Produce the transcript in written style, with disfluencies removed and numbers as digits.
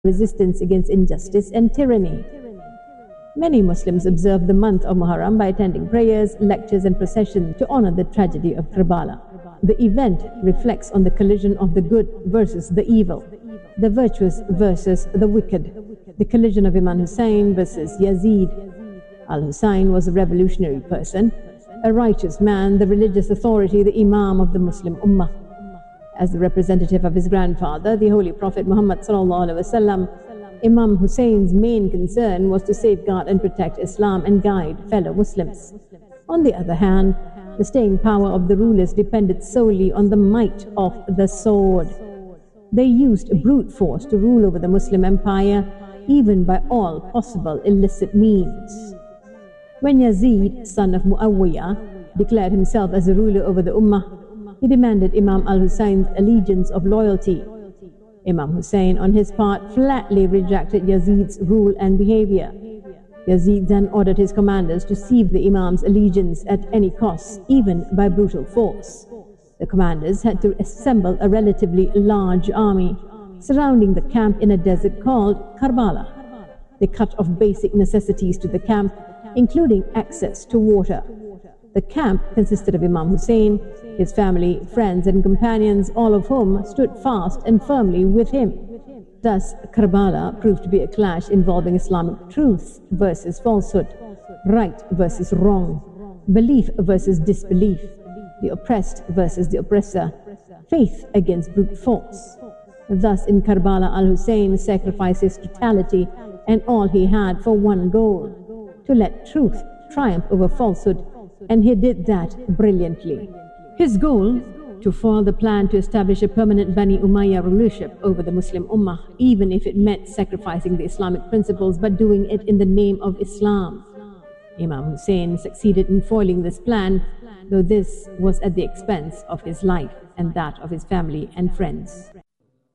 resistance against injustice and tyranny. Many Muslims observe the month of Muharram by attending prayers, lectures and processions to honor the tragedy of Karbala. The event reflects on the collision of the good versus the evil, the virtuous versus the wicked, the collision of Imam Hussain versus Yazid. Al-Hussain was a revolutionary person, a righteous man, the religious authority, the Imam of the Muslim Ummah. As the representative of his grandfather, the Holy Prophet Muhammad ﷺ, Imam Hussein's main concern was to safeguard and protect Islam and guide fellow Muslims. On the other hand, the staying power of the rulers depended solely on the might of the sword. They used brute force to rule over the Muslim empire, even by all possible illicit means. When Yazid, son of Muawiyah, declared himself as a ruler over the Ummah, he demanded Imam al-Hussein's allegiance of loyalty. Imam Hussain, on his part, flatly rejected Yazid's rule and behavior. Yazid then ordered his commanders to seize the Imam's allegiance at any cost, even by brutal force. The commanders had to assemble a relatively large army, surrounding the camp in a desert called Karbala. They cut off basic necessities to the camp, including access to water. The camp consisted of Imam Hussain, his family, friends and companions, all of whom stood fast and firmly with him. Thus, Karbala proved to be a clash involving Islamic truth versus falsehood, right versus wrong, belief versus disbelief, the oppressed versus the oppressor, faith against brute force. Thus, in Karbala, Al-Hussain sacrificed his totality and all he had for one goal: to let truth triumph over falsehood, and he did that brilliantly. His goal: to foil the plan to establish a permanent Bani Umayyah rulership over the Muslim Ummah, even if it meant sacrificing the Islamic principles but doing it in the name of Islam. Imam Hussain succeeded in foiling this plan, though this was at the expense of his life and that of his family and friends.